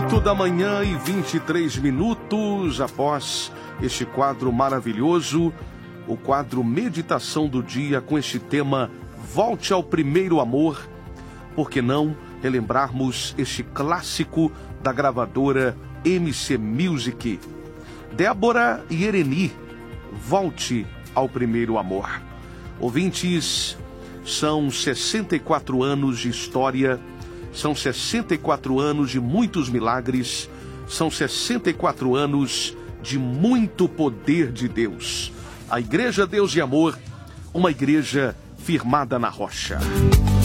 8h23 após este quadro maravilhoso, o quadro Meditação do Dia com este tema Volte ao Primeiro Amor. Por que não relembrarmos este clássico da gravadora MC Music? Débora e Ereni, Volte ao Primeiro Amor. Ouvintes, são 64 anos de história, são 64 anos de muitos milagres, são 64 anos de muito poder de Deus. A Igreja Deus e Amor, uma igreja firmada na rocha.